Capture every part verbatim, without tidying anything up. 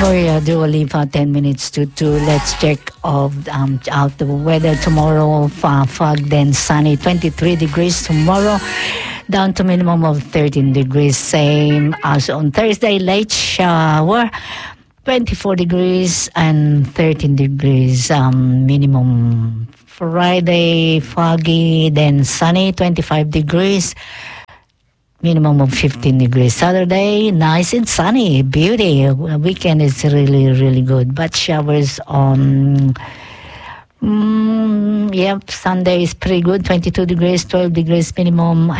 Maria Dua Lipa, ten minutes to two. Let's check of, um, out the weather tomorrow. Uh, fog, then sunny, twenty-three degrees tomorrow, down to minimum of thirteen degrees. Same as on Thursday, late shower, twenty-four degrees and thirteen degrees um, minimum. Friday, foggy, then sunny, twenty-five degrees. Minimum of fifteen degrees. Saturday, nice and sunny. Beauty. Weekend is really, really good. But showers on... Mm, yep, Sunday is pretty good. twenty-two degrees, twelve degrees minimum.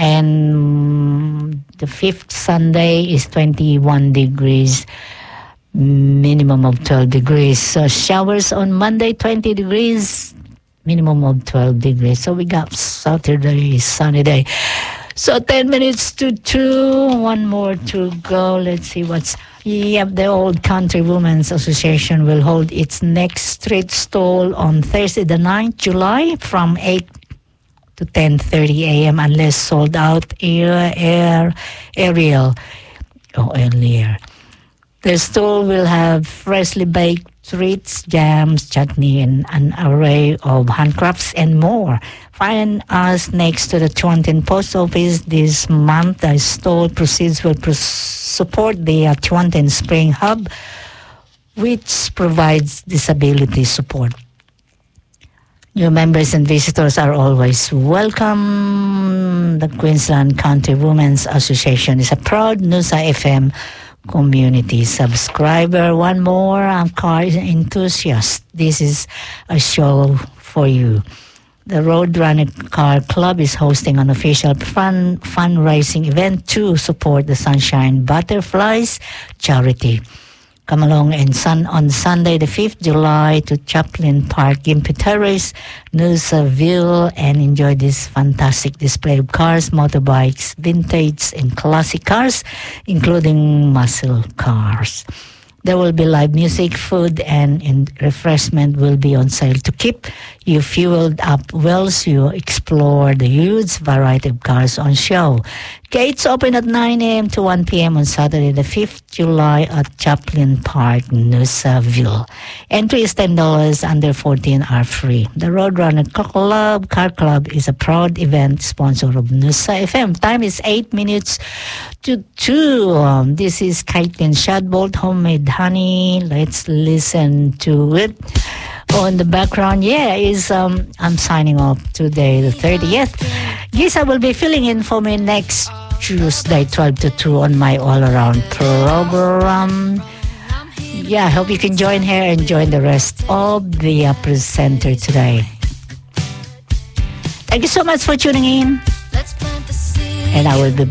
And the fifth Sunday is twenty-one degrees. Minimum of twelve degrees. So showers on Monday, twenty degrees. Minimum of twelve degrees. So we got Saturday, sunny day. So ten minutes to two, one more to go. Let's see what's... Yep, the Old Country Women's Association will hold its next street stall on Thursday the ninth of July from eight to ten thirty a.m. unless sold out air, air, aerial or earlier. The stall will have freshly baked treats, jams, chutney, and an array of handcrafts and more. Find us next to the Chuanten Post Office this month. The stall proceeds will pros- support the uh, Chuanten Spring Hub, which provides disability support. New members and visitors are always welcome. The Queensland Country Women's Association is a proud Noosa F M community subscriber. One more, I'm car enthusiast. This is a show for you. The Roadrunner Car Club is hosting an official fun fundraising event to support the Sunshine Butterflies charity. Come along and sun on Sunday the fifth of July to Chaplin Park, Gympie Terrace, Noosaville, and enjoy this fantastic display of cars, motorbikes, vintage and classic cars, including muscle cars. There will be live music, food, and, and refreshment will be on sale to keep you fueled up whilst you explore the huge variety of cars on show. Gates open at nine a.m. to one p.m. on Saturday the fifth of July at Chaplin Park, Noosaville. Entry is ten dollars, under fourteen are free. The Roadrunner Club, Car Club is a proud event sponsor of Noosa F M. Time is eight minutes to two. Um, this is Caitlin Shadbolt, Homemade Honey. Let's listen to it. On the background, yeah, is um, I'm signing off today, the thirtieth. Yes, I will be filling in for me next Tuesday, twelve to two on my all-around program. Yeah, I hope you can join her and join the rest of the uh, presenter today. Thank you so much for tuning in. And I will be